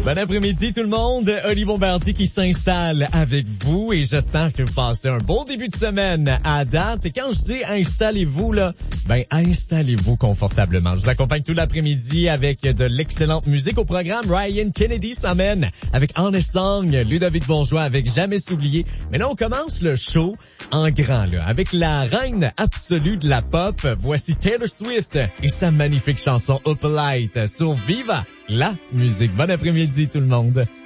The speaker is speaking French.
Bon après-midi tout le monde, Oli Bombardier qui s'installe avec vous et j'espère que vous passez un bon début de semaine à date. Et quand je dis installez-vous là, installez-vous confortablement. Je vous accompagne tout l'après-midi avec de l'excellente musique au programme. Ryan Kennedy s'amène avec Honest Song, Ludovic Bourgeois avec Jamais s'oublier. Mais là on commence le show en grand là, avec la reine absolue de la pop. Voici Taylor Swift et sa magnifique chanson Opalite sur Viva la musique. Bon après-midi tout le monde.